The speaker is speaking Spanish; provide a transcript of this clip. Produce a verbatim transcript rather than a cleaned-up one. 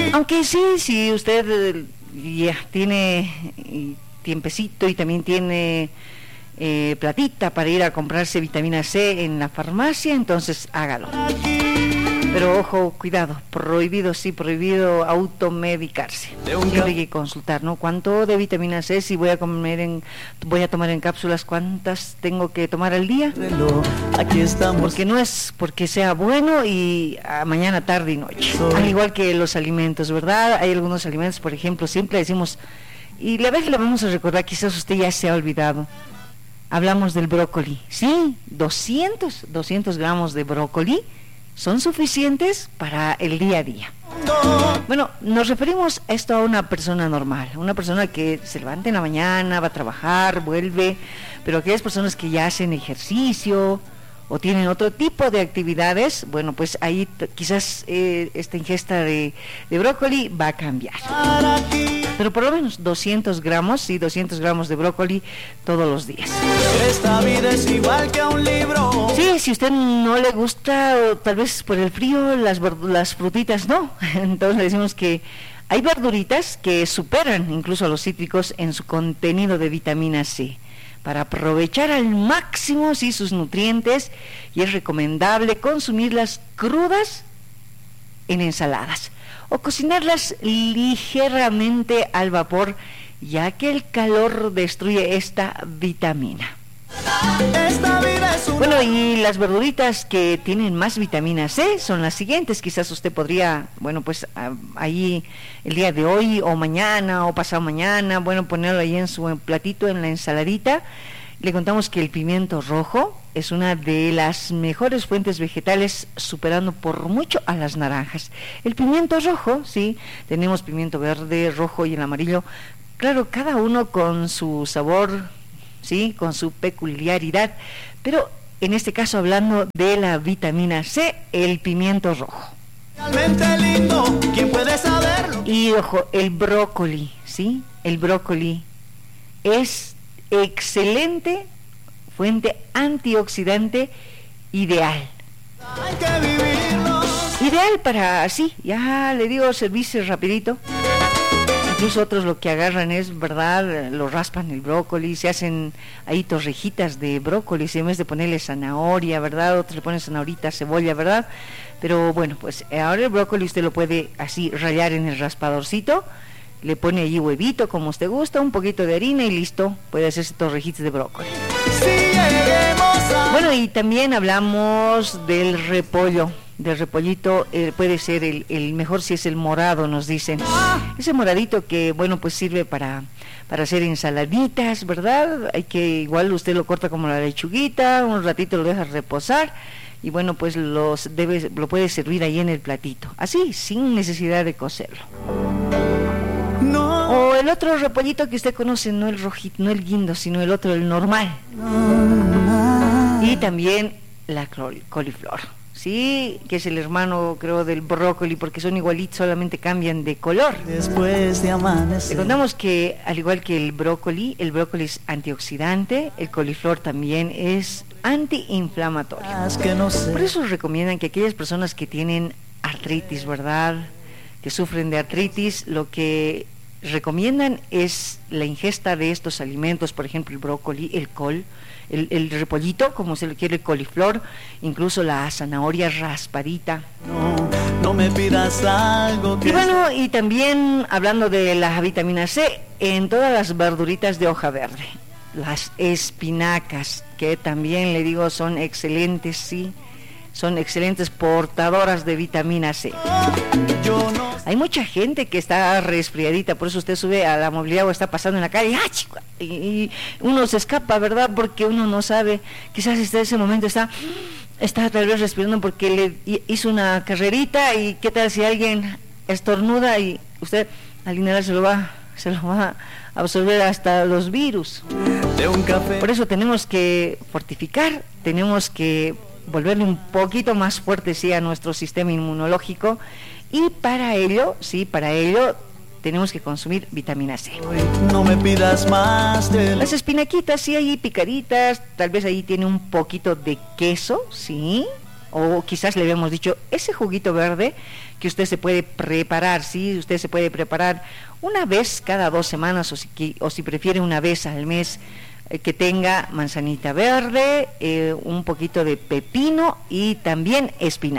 Aunque sí, si usted eh, ya tiene eh, tiempecito y también tiene eh, platita para ir a comprarse vitamina C en la farmacia, entonces hágalo. Pero ojo, cuidado, prohibido, sí, prohibido automedicarse. Siempre hay que consultar, ¿no? ¿Cuánto de vitamina C? Si voy a comer en, voy a tomar en cápsulas, ¿cuántas tengo que tomar al día? Aquí estamos. Porque no es porque sea bueno y a mañana, tarde y noche. Al igual que los alimentos, ¿verdad? Hay algunos alimentos, por ejemplo, siempre decimos, y la vez le vamos a recordar, quizás usted ya se ha olvidado. Hablamos del brócoli, sí, doscientos, doscientos gramos de brócoli son suficientes para el día a día. Bueno, nos referimos esto a una persona normal, una persona que se levanta en la mañana, va a trabajar, vuelve, pero aquellas personas que ya hacen ejercicio o tienen otro tipo de actividades, bueno, pues ahí t- quizás eh, esta ingesta de, de brócoli va a cambiar. Pero por lo menos doscientos gramos, sí, doscientos gramos de brócoli todos los días. Esta vida es igual que un libro. Sí, si a usted no le gusta, o tal vez por el frío, las, las frutitas no. Entonces le decimos que hay verduritas que superan incluso a los cítricos en su contenido de vitamina C. Para aprovechar al máximo sí, sus nutrientes, y es recomendable consumirlas crudas en ensaladas o cocinarlas ligeramente al vapor, ya que el calor destruye esta vitamina. Esta vida es un... Bueno, y las verduritas que tienen más vitamina C son las siguientes. Quizás usted podría, bueno, pues uh, ahí el día de hoy o mañana o pasado mañana, bueno, ponerlo ahí en su platito, en la ensaladita. Le contamos que el pimiento rojo es una de las mejores fuentes vegetales, superando por mucho a las naranjas. El pimiento rojo, sí, tenemos pimiento verde, rojo y el amarillo. Claro, cada uno con su sabor, sí, con su peculiaridad, pero en este caso hablando de la vitamina C, el pimiento rojo. Realmente lindo, ¿quién puede saberlo? Y ojo, el brócoli, sí, el brócoli es excelente fuente antioxidante ideal. Hay que vivirlo. Ideal para, sí, ya le digo, servirse rapidito. Incluso otros lo que agarran es, ¿verdad?, lo raspan el brócoli, se hacen ahí torrejitas de brócoli, en vez de ponerle zanahoria, ¿verdad? Otros le ponen zanahorita, cebolla, ¿verdad? Pero bueno, pues ahora el brócoli usted lo puede así rallar en el raspadorcito, le pone allí huevito como usted gusta, un poquito de harina y listo, puede hacerse torrejitas de brócoli. Si lleguemos a... Bueno, y también hablamos del repollo. Del repollito, eh, puede ser el, el mejor si es el morado, nos dicen. Ese moradito que, bueno, pues sirve para, para hacer ensaladitas, ¿verdad? Hay que, igual usted lo corta como la lechuguita, un ratito lo deja reposar y bueno, pues los debe, lo puede servir ahí en el platito, así, sin necesidad de cocerlo. No. O el otro repollito que usted conoce, no el rojito, no el guindo, sino el otro, el normal. Y también la coliflor. Sí, que es el hermano, creo, del brócoli, porque son igualitos, solamente cambian de color. Después de amanecer. Le contamos que, al igual que el brócoli, el brócoli es antioxidante, el coliflor también es antiinflamatorio. Que no sé. Por eso recomiendan que aquellas personas que tienen artritis, ¿verdad?, que sufren de artritis, lo que recomiendan es la ingesta de estos alimentos, por ejemplo, el brócoli, el col, El, el repollito, como se le quiere, el coliflor, incluso la zanahoria raspadita. No, no me pidas algo que... Y bueno, y también hablando de la vitamina C, en todas las verduritas de hoja verde, las espinacas, que también le digo son excelentes, sí, son excelentes portadoras de vitamina C. Yo no... Hay mucha gente que está resfriadita, por eso usted sube a la movilidad o está pasando en la calle, ¡ah, chico! Y, y uno se escapa, ¿verdad? Porque uno no sabe, quizás en ese momento está, está tal vez respirando porque le hizo una carrerita, y qué tal si alguien estornuda y usted al inhalar se lo va, se lo va a absorber hasta los virus. De un café. Por eso tenemos que fortificar, tenemos que volverle un poquito más fuerte, sí, a nuestro sistema inmunológico. Y para ello, sí, para ello tenemos que consumir vitamina C. No me pidas más de... Las espinaquitas, sí, ahí picaditas, tal vez ahí tiene un poquito de queso, sí, o quizás le habíamos dicho ese juguito verde que usted se puede preparar, ¿sí? Usted se puede preparar una vez cada dos semanas o si, o si prefiere una vez al mes, eh, que tenga manzanita verde, eh, un poquito de pepino y también espinaca.